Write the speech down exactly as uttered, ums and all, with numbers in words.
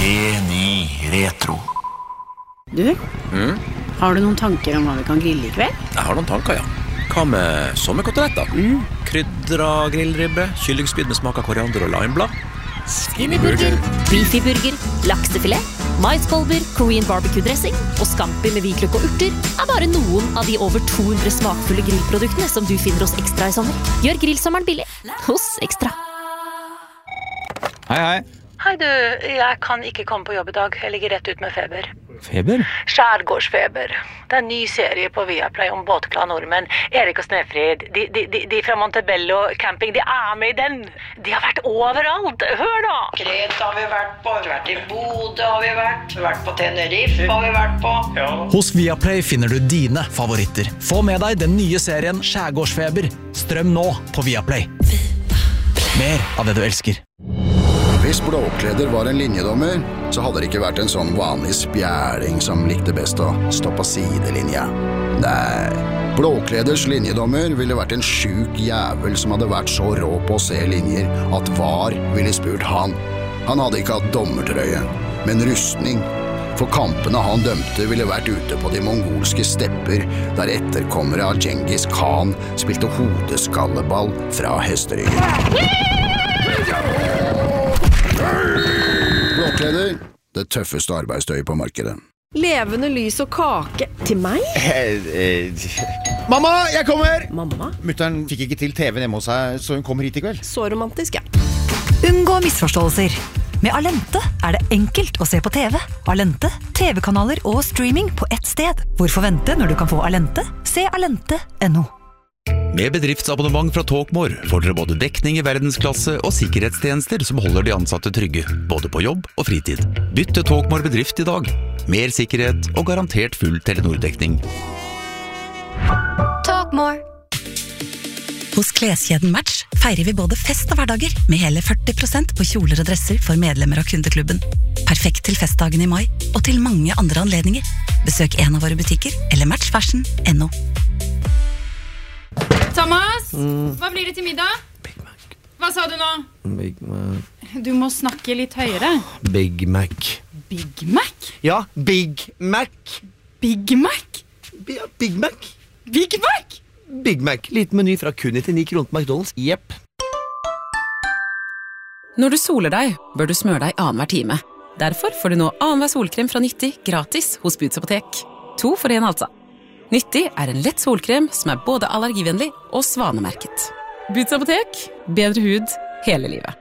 Geni retro. Du, Mm? har du noen tanker om hva vi kan grille I kveld? Jeg har noen tanker, ja. Hva med sommerkoteletter? Mm. Krydra grillribbe, kyllingspyd med smak av koriander og limeblad. Skinnyburger, beefyburger, laksefilet, maiskolber, Korean barbecue-dressing og scampi med hvitløk og urter er bare noen av de over to hundre smakfulle grillproduktene som du finner hos Ekstra I sommer. Gjør grillsommeren billig hos Ekstra. Hei, hei. Hei du, jeg kan ikke komme på jobb I dag. Jeg ligger rett ut med feber. Feber? Skjærgårdsfeber. Det er en ny serie på Viaplay om båtglade nordmenn. Erik og Snefrid, de, de, de, de fra Montebello camping, de er med I den. De har vært overalt. Hør da! Kreta har vi vært på, vi har vært I Bodø har vi vært, vi har vært på Tenerife har vi vært på. Ja. Hos Viaplay finner du dine favoritter. Få med deg den nye serien Skjærgårdsfeber. Strøm nå på Viaplay. Mer av det du elsker. Hvis Blåkleder var en linjedommer, så hadde det ikke vært en sånn vanlig spjæling som likte best å stå på sidelinja. Nei, Blåkleders linjedommer ville vært en sjuk jævel som hadde vært så rå på å se linjer at VAR ville spurt han. Han hadde ikke hatt dommertrøye, men rustning. For kampene han dømte ville vært ute på de mongolske stepper, der etterkommere av Genghis Khan spilte hodeskalleball fra hesteryggen. Blåkleder, det tøffeste arbeidstøyet på markedet. Levende lys og kake til meg? Eh, eh. Mamma, jeg kommer! Mamma? Mutteren fikk ikke til TV-en hjemme hos seg, så hun kommer hit I kveld. Så romantisk, ja. Unngå misforståelser. Med Alente er det enkelt å se på TV. Alente, TV-kanaler og streaming på ett sted. Hvorfor vente når du kan få Alente? Se alente punktum no. Med bedriftsabonnement fra Talkmore får dere både dekning I verdensklasse og sikkerhetstjenester som holder de ansatte trygge, både på jobb og fritid. Bytt til Talkmore bedrift I dag. Mer sikkerhet og garantert full Telenor-dekning. Talkmore. Hos kleskjeden Match feirer vi både fest og hverdager med hele førti prosent på kjoler og dresser for medlemmer av kundeklubben. Perfekt til festdagen I mai og til mange andre anledninger. Besøk en av våre butikker eller match fashion punktum no. Thomas, Mm. hva blir det til middag? Big Mac. Hva sa du nå? Big Mac. Du må snakke litt høyere. Big Mac. Big Mac? Ja, Big Mac. Big Mac? Ja, Big Mac. Big Mac? Big Mac. Liten meny fra kun nittini kroner på McDonald's. Jepp. Når du soler deg, bør du smøre deg annen hver time. Derfor får du nå annenhver solkrem fra Nyttig gratis hos Boots Apotek. To for en altså. Nyttig er en lett solkrem som er både allergivennlig og svanemerket. Boots Apotek, bedre hud hele livet.